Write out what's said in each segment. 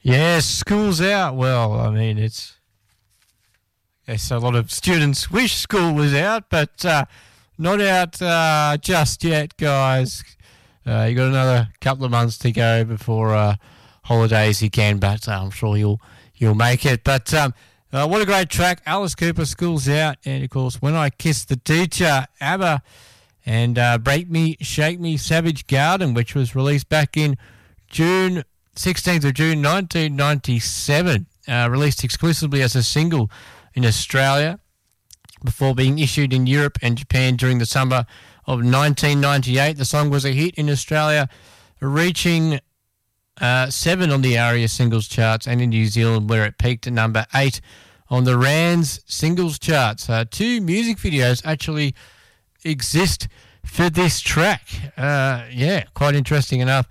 Yes, school's out. Well, I mean, it's a lot of students wish school was out, but not out just yet, guys. You got another couple of months to go before holidays again, but I'm sure you'll make it. But what a great track, Alice Cooper, School's Out, and of course, When I Kissed the Teacher, ABBA, and Break Me, Shake Me, Savage Garden, which was released back in 16th of June 1997, released exclusively as a single in Australia before being issued in Europe and Japan during the summer of 1998. The song was a hit in Australia, reaching 7 on the ARIA singles charts, and in New Zealand, where it peaked at number 8 on the RANZ singles charts. 2 music videos actually exist for this track. Quite interesting enough.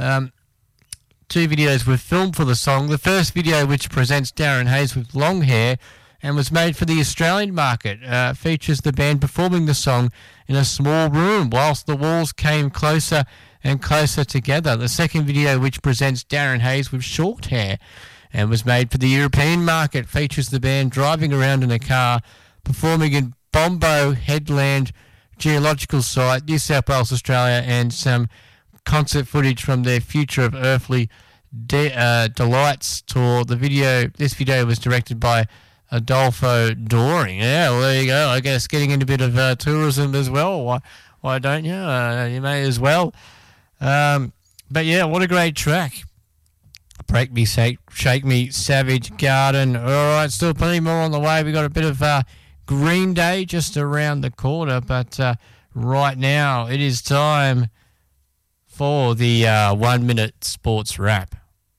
2 videos were filmed for the song. The first video, which presents Darren Hayes with long hair and was made for the Australian market, features the band performing the song in a small room whilst the walls came closer and closer together. The second video, which presents Darren Hayes with short hair and was made for the European market, features the band driving around in a car performing in Bombo Headland Geological Site, New South Wales, Australia, and some concert footage from their Future of Earthly Delights tour. This video was directed by Adolfo Doring. Yeah, well, there you go. I guess getting into a bit of tourism as well. Why don't you? You may as well. But yeah, what a great track. Break Me, Shake Me, Savage Garden. All right, still plenty more on the way. We got a bit of Green Day just around the corner, but right now it is time for the 1 minute sports wrap.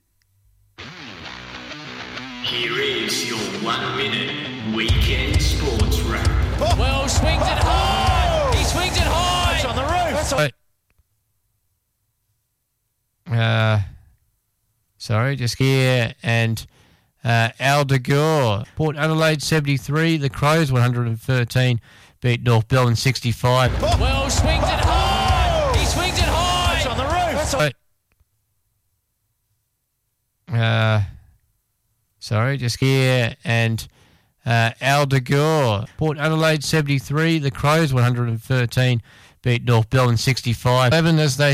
Here is your 1 minute weekend sports wrap. Well, swings it high. He swings it high. It's on the roof. Sorry, just here, and Al de Gore. Port Adelaide 73, the Crows 113, beat North Melbourne 65. Well, swings it high. He swings it high. It's on the roof. Sorry, just here, and Al de Gore. Port Adelaide 73, the Crows 113, beat North Melbourne 65. 11 as they